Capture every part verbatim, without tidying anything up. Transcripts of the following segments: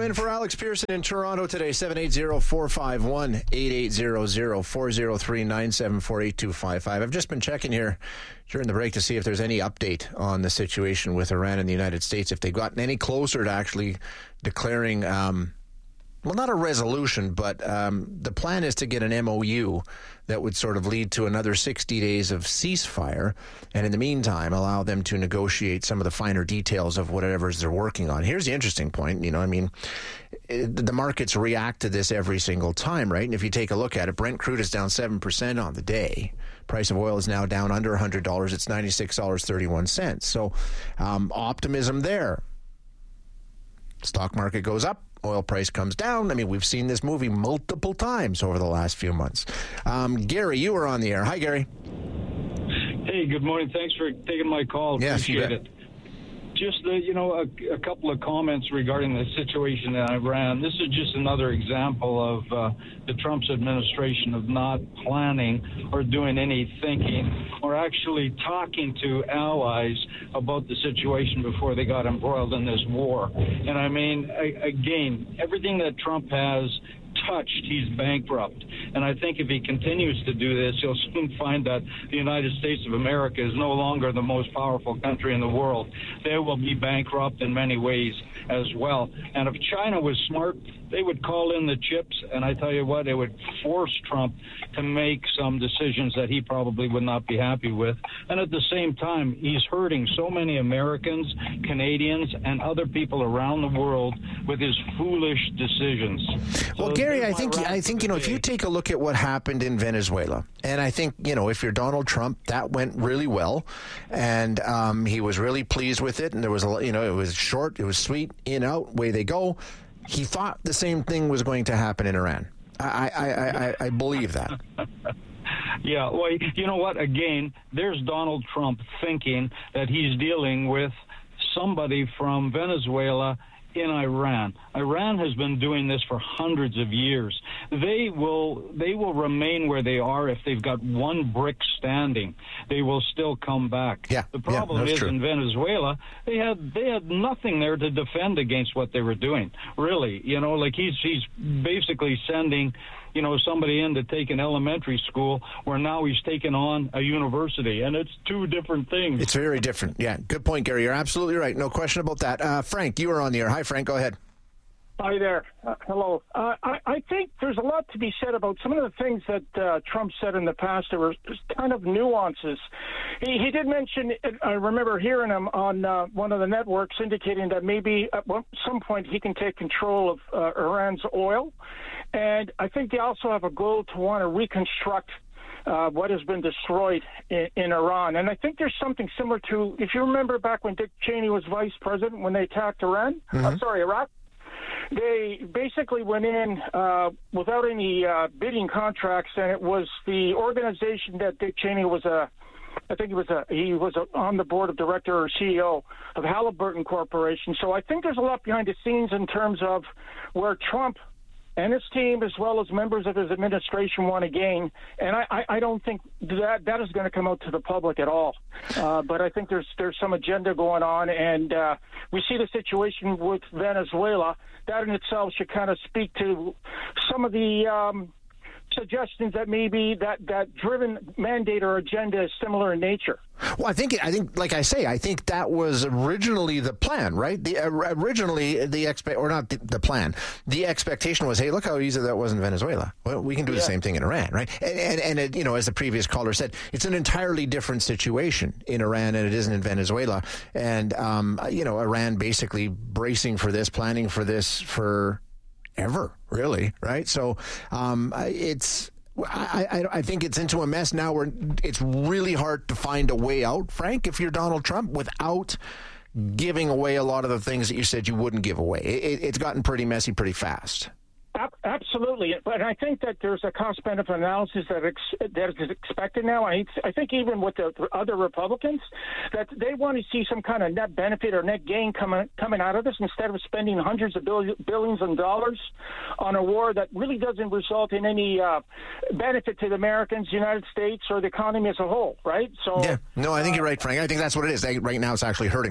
in for Alex Pearson in Toronto today. seven eight zero, four five one, eight eight zero zero, four zero three, nine seven four, eight two five five. I've just been checking here during the break to see if there's any update on the situation with Iran and the United States, if they've gotten any closer to actually declaring, um, well, not a resolution, but um, the plan is to get an M O U that would sort of lead to another sixty days of ceasefire, and in the meantime allow them to negotiate some of the finer details of whatever they're working on. Here's the interesting point. You know, I mean, it, the markets react to this every single time, right? And if you take a look at it, Brent crude is down seven percent on the day. Price of oil is now down under one hundred dollars. It's ninety-six dollars and thirty-one cents. So um, optimism there. Stock market goes up. Oil price comes down. I mean, we've seen this movie multiple times over the last few months. Um, Gary, you were on the air. Hi, Gary. Hey, good morning. Thanks for taking my call. Yes, Appreciate it. Just, uh, you know, a, a couple of comments regarding the situation in Iran. This is just another example of uh, the Trump's administration of not planning or doing any thinking or actually talking to allies about the situation before they got embroiled in this war. And I mean, I, again, everything that Trump has touched, he's bankrupt. And I think if he continues to do this, he'll soon find that the United States of America is no longer the most powerful country in the world. They will be bankrupt in many ways as well. And if China was smart, they would call in the chips, and I tell you what, it would force Trump to make some decisions that he probably would not be happy with. And at the same time, he's hurting so many Americans, Canadians, and other people around the world with his foolish decisions. Well, So Gary, there's I my think rant I for think the you know if you day. take a look at what happened in Venezuela, and I think you know if you're Donald Trump, that went really well, and um, he was really pleased with it, and there was a you know it was short, it was sweet, in out, way they go. He thought the same thing was going to happen in Iran. I I I, I, I believe that. Yeah, well, you know what? Again, there's Donald Trump thinking that he's dealing with somebody from Venezuela in Iran. Iran has been doing this for hundreds of years. They will they will remain where they are if they've got one brick standing. They will still come back. Yeah, the problem yeah, that's is true. in Venezuela, they had they had nothing there to defend against what they were doing. Really, you know, like he's he's basically sending you know, somebody in to take an elementary school where now he's taken on a university, and it's two different things. It's very different. Yeah, good point, Gary. You're absolutely right. No question about that. Uh, Frank, you are on the air. Hi, Frank. Go ahead. Hi there. Uh, hello. Uh, I, I think there's a lot to be said about some of the things that uh, Trump said in the past. There were kind of nuances. He, he did mention, I remember hearing him on uh, one of the networks indicating that maybe at some point he can take control of uh, Iran's oil. And I think they also have a goal to want to reconstruct Uh, what has been destroyed in, in Iran. And I think there's something similar to, if you remember back when Dick Cheney was vice president, when they attacked Iran, mm-hmm. uh, sorry, Iraq, they basically went in uh, without any uh, bidding contracts, and it was the organization that Dick Cheney was a, I think he was a, he was a, on the board of director or C E O of Halliburton Corporation. So I think there's a lot behind the scenes in terms of where Trump and his team, as well as members of his administration, want to gain. And I, I, I don't think that that is going to come out to the public at all. Uh, but I think there's there's some agenda going on, and uh, we see the situation with Venezuela. That in itself should kind of speak to some of the um, suggestions that maybe that, that driven mandate or agenda is similar in nature. Well, I think, I think, like I say, I think that was originally the plan, right? The uh, originally the expect, or not the, the plan. The expectation was, hey, look how easy that was in Venezuela. Well, we can do yeah. the same thing in Iran, right? And and, and it, you know, as the previous caller said, it's an entirely different situation in Iran than it isn't in Venezuela. And um, you know, Iran basically bracing for this, planning for this for ever, really, right? So um, it's. I, I, I think it's into a mess now where it's really hard to find a way out, Frank, if you're Donald Trump, without giving away a lot of the things that you said you wouldn't give away. It, it's gotten pretty messy pretty fast. Absolutely. But I think that there's a cost-benefit analysis that ex- that is expected now. I, I think even with the other Republicans, that they want to see some kind of net benefit or net gain coming coming out of this instead of spending hundreds of bill- billions of dollars on a war that really doesn't result in any uh, benefit to the Americans, the United States, or the economy as a whole, right? So yeah. No, I think uh, you're right, Frank. I think that's what it is. They, right now it's actually hurting them.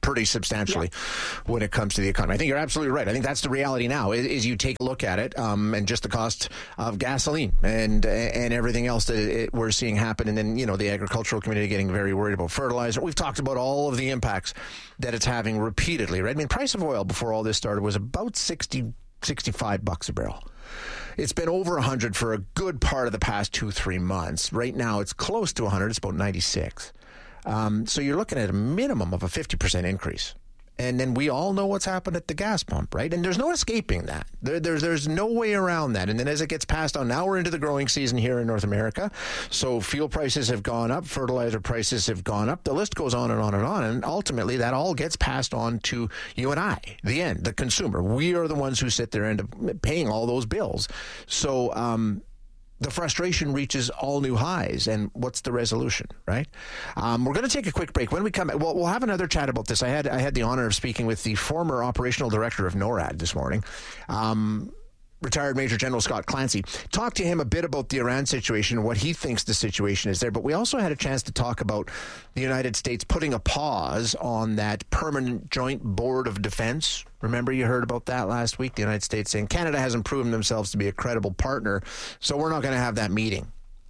pretty substantially yeah. when it comes to the economy. I think you're absolutely right. I think that's the reality now, is, is you take a look at it um, and just the cost of gasoline and and everything else that it, we're seeing happen. And then, you know, the agricultural community getting very worried about fertilizer. We've talked about all of the impacts that it's having repeatedly, right? I mean, price of oil before all this started was about sixty, sixty-five bucks a barrel. It's been over one hundred for a good part of the past two, three months. Right now, it's close to one hundred. It's about ninety-six. Um, so you're looking at a minimum of a fifty percent increase. And then we all know what's happened at the gas pump, right? And there's no escaping that. There, there's there's no way around that. And then as it gets passed on, now we're into the growing season here in North America. So fuel prices have gone up, fertilizer prices have gone up. The list goes on and on and on. And ultimately, that all gets passed on to you and I, the end, the consumer. We are the ones who sit there and paying all those bills. So, um, the frustration reaches all new highs. And what's the resolution, right? Um, we're going to take a quick break. When we come back, well, we'll have another chat about this. I had I had the honor of speaking with the former operational director of NORAD this morning, um, retired Major General Scott Clancy. Talked to him a bit about the Iran situation, what he thinks the situation is there. But we also had a chance to talk about the United States putting a pause on that permanent joint board of defense. Remember, you heard about that last week, the United States saying Canada hasn't proven themselves to be a credible partner, so we're not going to have that meeting.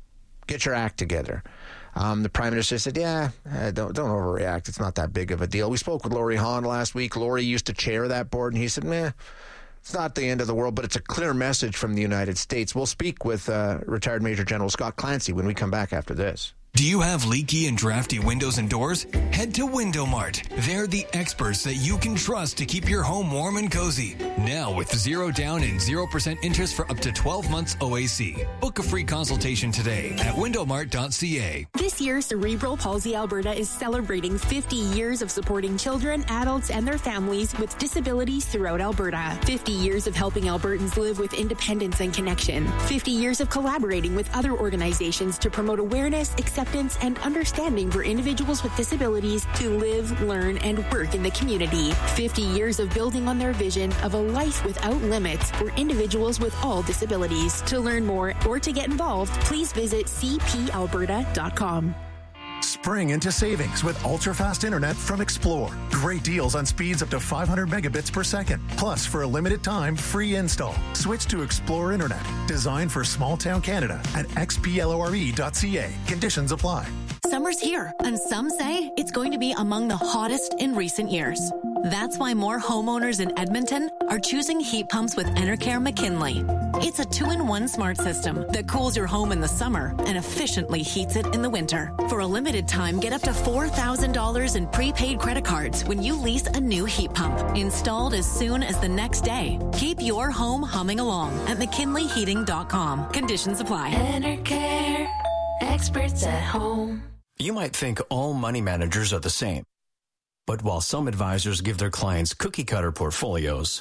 Get your act together. Um, the Prime Minister said, yeah, uh, don't, don't overreact. It's not that big of a deal. We spoke with Laurie Hahn last week. Laurie used to chair that board, and he said, meh, it's not the end of the world, but it's a clear message from the United States. We'll speak with uh, retired Major General Scott Clancy when we come back after this. Do you have leaky and drafty windows and doors? Head to Window Mart. They're the experts that you can trust to keep your home warm and cozy. Now with zero down and zero percent interest for up to twelve months O A C. Book a free consultation today at window mart dot c a. This year, Cerebral Palsy Alberta is celebrating fifty years of supporting children, adults, and their families with disabilities throughout Alberta. fifty years of helping Albertans live with independence and connection. fifty years of collaborating with other organizations to promote awareness, acceptance, and understanding for individuals with disabilities to live, learn, and work in the community. fifty years of building on their vision of a life without limits for individuals with all disabilities. To learn more or to get involved, please visit c p alberta dot com. Spring into savings with ultra-fast internet from Explore. Great deals on speeds up to five hundred megabits per second. Plus, for a limited time, free install. Switch to Explore Internet. Designed for small-town Canada at x p lore dot c a. Conditions apply. Summer's here, and some say it's going to be among the hottest in recent years. That's why more homeowners in Edmonton are choosing heat pumps with Enercare McKinley. It's a two-in-one smart system that cools your home in the summer and efficiently heats it in the winter. For a limited time, get up to four thousand dollars in prepaid credit cards when you lease a new heat pump. Installed as soon as the next day. Keep your home humming along at mckinley heating dot com. Conditions apply. Enercare. Experts at home. You might think all money managers are the same. But while some advisors give their clients cookie-cutter portfolios,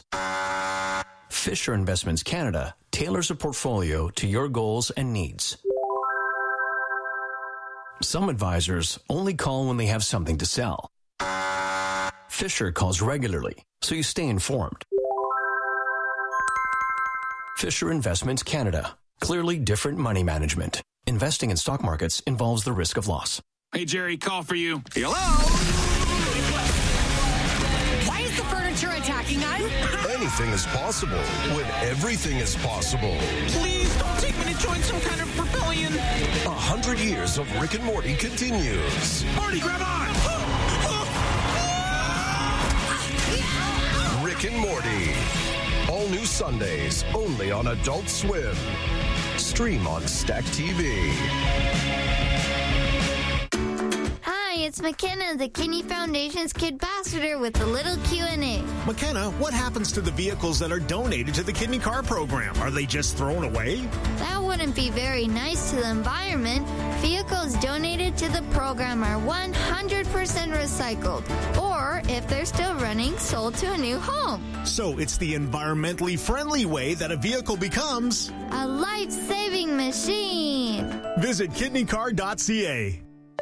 Fisher Investments Canada tailors a portfolio to your goals and needs. Some advisors only call when they have something to sell. Fisher calls regularly, so you stay informed. Fisher Investments Canada. Clearly different money management. Investing in stock markets involves the risk of loss. Hey, Jerry, call for you. Hello? Why is the furniture attacking us? Anything is possible when everything is possible. Please don't take me to join some kind of rebellion. A hundred years of Rick and Morty continues. Morty, grab on! Rick and Morty. All new Sundays, only on Adult Swim. Stream on Stack T V. Hi, it's McKenna, the Kidney Foundation's Kid Ambassador with a little Q and A. McKenna, what happens to the vehicles that are donated to the Kidney Car Program? Are they just thrown away? That wouldn't be very nice to the environment. Vehicles donated to the program are one hundred percent recycled, or if they're still running, sold to a new home. So it's the environmentally friendly way that a vehicle becomes a life-saving machine. Visit kidney car dot c a.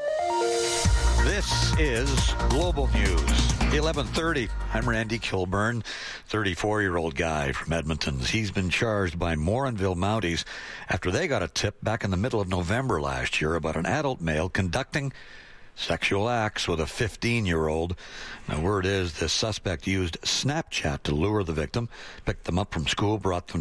This is Global News, eleven thirty. I'm Randy Kilburn, thirty-four-year-old guy from Edmonton. He's been charged by Morinville Mounties after they got a tip back in the middle of November last year about an adult male conducting sexual acts with a fifteen-year-old. Now, word is the suspect used Snapchat to lure the victim, picked them up from school, brought them